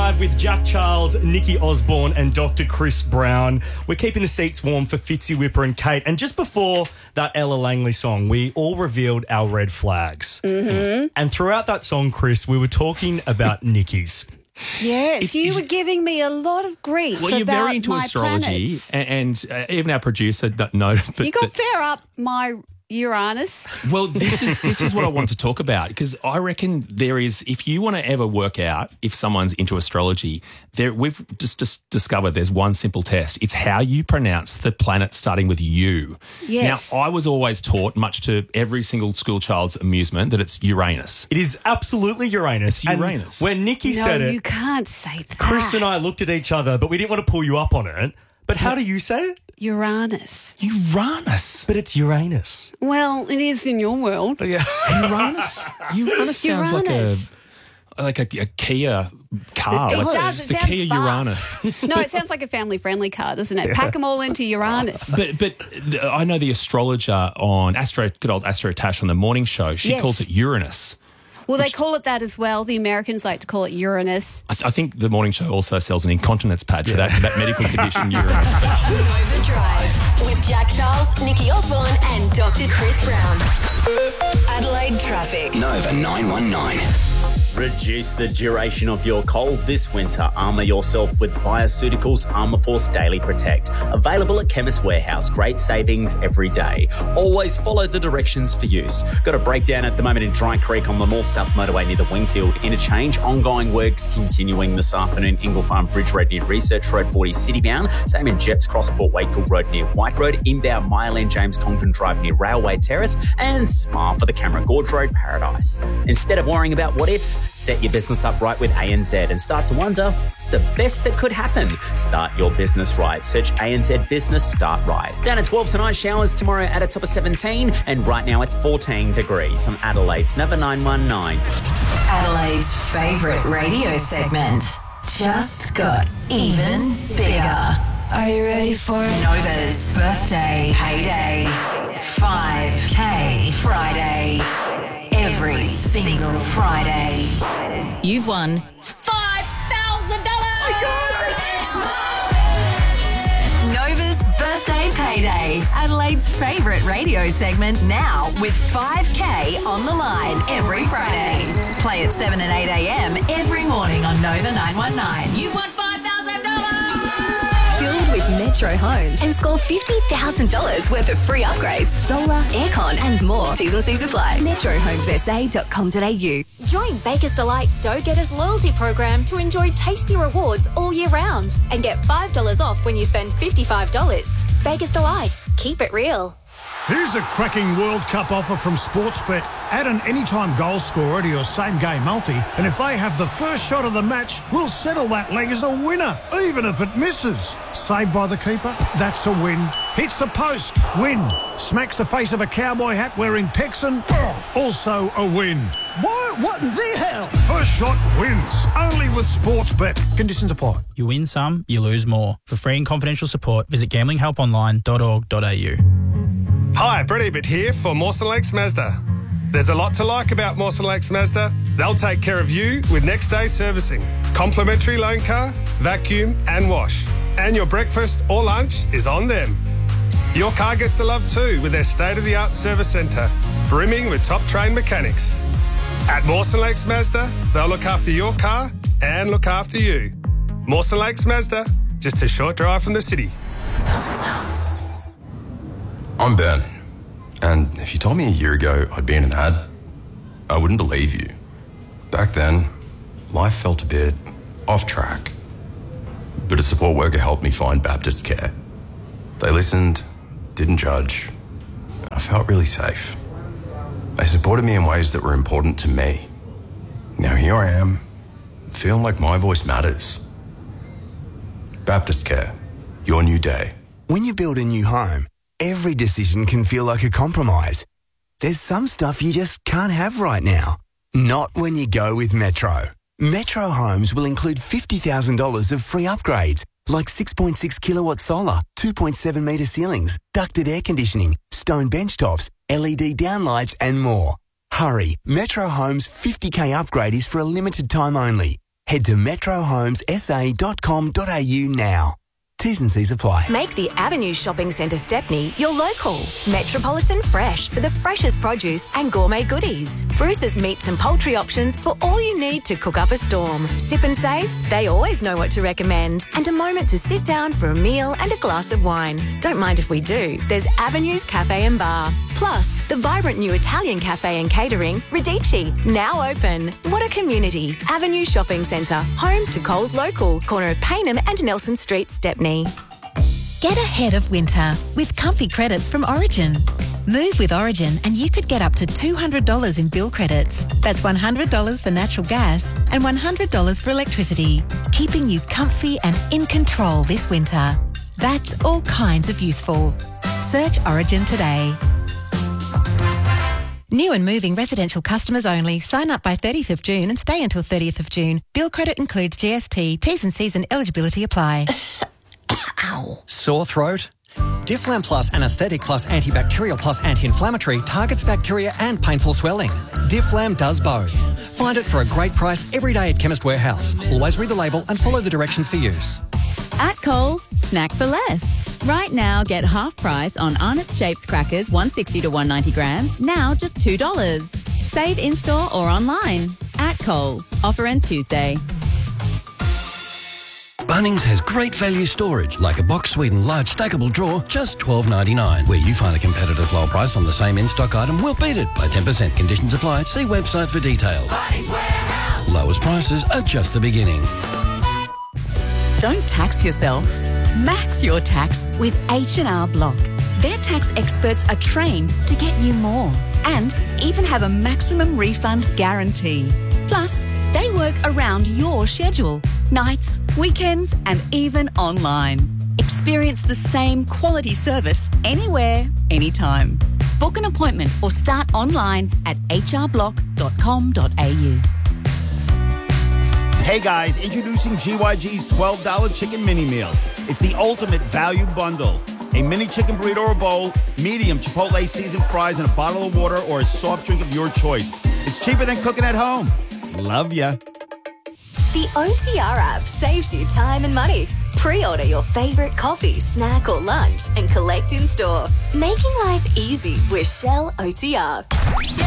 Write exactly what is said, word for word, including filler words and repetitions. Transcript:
Drive with Jack Charles, Nikki Osborne and Doctor Chris Brown. We're keeping the seats warm for Fitzy Whipper and Kate. And just before that Ella Langley song, we all revealed our red flags. Mm-hmm. And throughout that song, Chris, we were talking about Nikki's. Yes, If- you is- were giving me a lot of grief Well, you're about very into my astrology, planets. and, and uh, even our producer d- noted that. You got that- fair up my Uranus. Well, this is this is what I want to talk about, because I reckon there is, if you want to ever work out if someone's into astrology, there we've just, just discovered there's one simple test. It's how you pronounce the planet starting with U. Yes. Now, I was always taught, much to every single school child's amusement, that it's Uranus. It is absolutely Uranus. It's Uranus. And when Nikki No, said it, you can't say that. Chris and I looked at each other, but we didn't want to pull you up on it. But how do you say it? Uranus. Uranus. But it's Uranus. Well, it is in your world. Yeah. Uranus. Uranus sounds Uranus. like a like a, a Kia car. It like does. It the sounds Kia fast. Uranus. No, it sounds like a family-friendly car, doesn't it? Pack them all into Uranus. But but the, I know the astrologer on Astro, good old Astro Tash on the morning show. She Yes. calls it Uranus. Well, they call it that as well. The Americans like to call it Uranus. I, th- I think the morning show also sells an incontinence pad for that for that medical condition, Uranus. Overdrive with Jack Charles, Nikki Osborne, and Doctor Chris Brown. Adelaide traffic. Nova nine one nine. Reduce the duration of your cold this winter. Armour yourself with Bioceuticals Armour Force Daily Protect. Available at Chemist Warehouse. Great savings every day. Always follow the directions for use. Got a breakdown at the moment in Dry Creek on the North-South Motorway near the Wingfield Interchange. Ongoing works continuing this afternoon. Ingle Farm Bridge Road near Research Road forty Citybound. Same in Jeps Crossport Wakefield Road near White Road. Inbound Mile End James Congdon Drive near Railway Terrace. And Smile for the Camera Gorge Road Paradise. Instead of worrying about what ifs, set your business up right with A N Z and start to wonder what's the best that could happen. Start your business right. Search A N Z Business Start Right. Down at twelve tonight, showers tomorrow at a top of seventeen, and right now it's fourteen degrees on Adelaide's Nova nine one nine. Adelaide's favourite radio segment just got even bigger. Are you ready for it? Nova's birthday payday. five K Friday. Every single Friday. You've won five thousand dollars! Nova's birthday payday. Adelaide's favourite radio segment now with five K on the line every Friday. Play at seven and eight a.m. every morning on Nova nine one nine. You've won five thousand dollars! Filled with Metro Homes and score fifty thousand dollars worth of free upgrades, solar, aircon and more. T's and C's apply. metro homes s a dot com dot a u. Join Baker's Delight Go-Getters loyalty program to enjoy tasty rewards all year round and get five dollars off when you spend fifty-five dollars. Baker's Delight. Keep it real. Here's a cracking World Cup offer from Sportsbet. Add an anytime goal scorer to your same game multi, and if they have the first shot of the match, we'll settle that leg as a winner, even if it misses. Saved by the keeper? That's a win. Hits the post? Win. Smacks the face of a cowboy hat wearing Texan? Also a win. What? What the hell? First shot wins. Only with Sportsbet. Conditions apply. You win some, you lose more. For free and confidential support, visit gambling help online dot org dot a u. Hi, Brett Ebert here for Mawson Lakes Mazda. There's a lot to like about Mawson Lakes Mazda. They'll take care of you with next day servicing, complimentary loan car, vacuum and wash. And your breakfast or lunch is on them. Your car gets the love too with their state-of-the-art service centre, brimming with top-trained mechanics. At Mawson Lakes Mazda, they'll look after your car and look after you. Mawson Lakes Mazda, just a short drive from the city. I'm Ben, and if you told me a year ago I'd be in an ad, I wouldn't believe you. Back then, life felt a bit off track. But a support worker helped me find Baptist Care. They listened, didn't judge, and I felt really safe. They supported me in ways that were important to me. Now here I am, feeling like my voice matters. Baptist Care, your new day. When you build a new home, every decision can feel like a compromise. There's some stuff you just can't have right now. Not when you go with Metro. Metro Homes will include fifty thousand dollars of free upgrades, like six point six kilowatt solar, two point seven metre ceilings, ducted air conditioning, stone benchtops, L E D downlights and more. Hurry, Metro Homes' fifty K upgrade is for a limited time only. Head to metro homes s a dot com dot a u now. T's and C's apply. Make the Avenue Shopping Centre Stepney your local. Metropolitan Fresh for the freshest produce and gourmet goodies. Bruce's meats and poultry options for all you need to cook up a storm. Sip and save? They always know what to recommend. And a moment to sit down for a meal and a glass of wine. Don't mind if we do. There's Avenue's Cafe and Bar. Plus, the vibrant new Italian cafe and catering, Radici, now open. What a community. Avenue Shopping Centre, home to Coles Local, corner of Paynham and Nelson Street, Stepney. Get ahead of winter with comfy credits from Origin. Move with Origin and you could get up to two hundred dollars in bill credits. That's one hundred dollars for natural gas and one hundred dollars for electricity, keeping you comfy and in control this winter. That's all kinds of useful. Search Origin today. New and moving residential customers only. Sign up by thirtieth of June and stay until thirtieth of June. Bill credit includes G S T. T's and C's and eligibility apply. Ow. Sore throat? Difflam Plus Anaesthetic Plus Antibacterial Plus Anti-Inflammatory targets bacteria and painful swelling. Difflam does both. Find it for a great price every day at Chemist Warehouse. Always read the label and follow the directions for use. At Coles, snack for less. Right now, get half price on Arnott's Shapes crackers, one sixty to one ninety grams, now just two dollars. Save in-store or online. At Coles. Offer ends Tuesday. Bunnings has great value storage, like a box Sweden large stackable drawer, just twelve ninety-nine. Where you find a competitor's low price on the same in-stock item, we'll beat it by ten percent. Conditions apply. See website for details. Bunnings Warehouse. Lowest prices are just the beginning. Don't tax yourself. Max your tax with H and R Block. Their tax experts are trained to get you more and even have a maximum refund guarantee. Plus, they work around your schedule, nights, weekends, and even online. Experience the same quality service anywhere, anytime. Book an appointment or start online at h r block dot com dot a u. Hey guys, introducing G Y G's twelve dollar chicken mini meal. It's the ultimate value bundle. A mini chicken burrito or bowl, medium Chipotle seasoned fries, and a bottle of water or a soft drink of your choice. It's cheaper than cooking at home. Love ya. The O T R app saves you time and money. Pre-order your favourite coffee, snack or lunch and collect in store. Making life easy with Shell O T R.